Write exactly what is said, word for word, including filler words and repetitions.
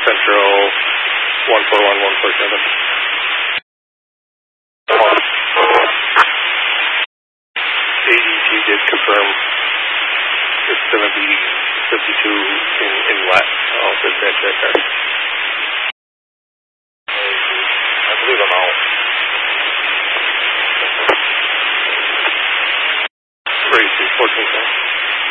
Central, one four one, one four seven. A D T did confirm it's going to be fifty-two in, in wet. I'll just check that.